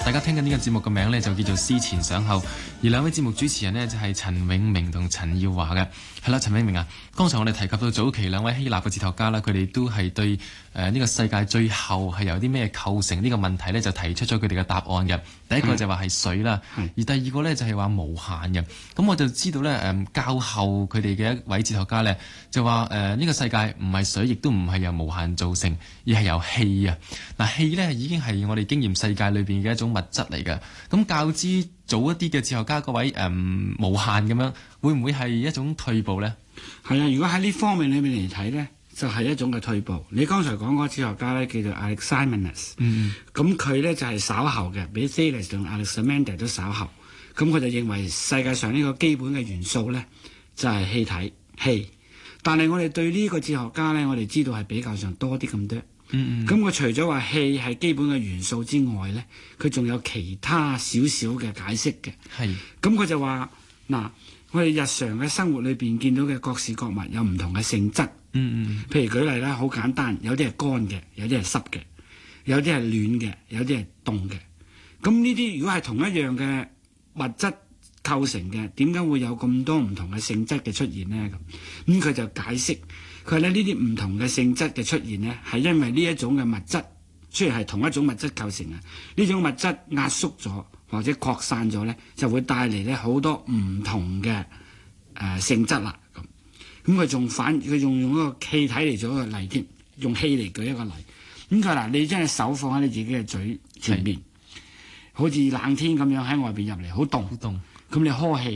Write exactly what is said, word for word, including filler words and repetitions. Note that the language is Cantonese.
大家聽緊呢個節目嘅名呢，就叫做思前想後，而兩位節目主持人呢，就係陳永明同陳耀華嘅。係啦，陳永明啊，剛才我哋提及到早期兩位希臘嘅哲學家啦，佢哋都係對誒呢、呃這個世界最後係由啲咩構成呢個問題呢，就提出咗佢哋嘅答案嘅。第一個就話係水啦，而第二個呢，就係話無限嘅。咁我就知道呢，誒、呃、較後佢哋嘅一位哲學家呢，就話誒呢個世界唔係水，亦都唔係由無限造成，而係由氣啊。嗱，氣呢已經係我哋經驗世界裏邊嘅一種物質嚟嘅。咁較之早一啲嘅哲學家嗰位誒、嗯、無限咁樣，會唔會係一種退步呢？ 係啊，如果喺呢方面裏面嚟睇呢，就係、是、一種嘅退步。你剛才講嗰個哲學家呢，叫做 Anaximenes，嗯，咁佢呢就係、是、稍後嘅，比 Thales 同 Anaximenes 都稍後。咁佢就認為世界上呢個基本嘅元素呢，就係、是、氣體氣。但係我哋對呢個哲學家呢，我哋知道係比較上多啲咁多。嗯嗯，咁佢除咗話氣係基本嘅元素之外咧，佢仲有其他少少嘅解釋嘅。係，咁佢就話嗱，我哋日常嘅生活裏邊見到嘅各事各物有唔同嘅性質。嗯嗯，譬如舉例啦，好簡單，有啲係乾嘅，有啲係濕嘅，有啲係暖嘅，有啲係凍嘅。咁呢啲如果係同一樣嘅物質構成嘅，點解會有咁多唔同嘅性質嘅出現呢？咁咁佢就解釋。佢話咧，呢啲唔同嘅性質嘅出現呢，係因為呢一種嘅物質，雖然係同一種物質構成啊，呢種物質壓縮咗或者擴散咗呢，就會帶嚟呢好多唔同嘅誒、呃、性質啦。咁咁佢仲反佢仲用一個氣體嚟做一個例添，用氣嚟舉一個例。咁佢嗱，你將隻手放喺你自己嘅嘴前面，好似冷天咁樣喺外邊入嚟，好凍，好凍。咁你呵氣。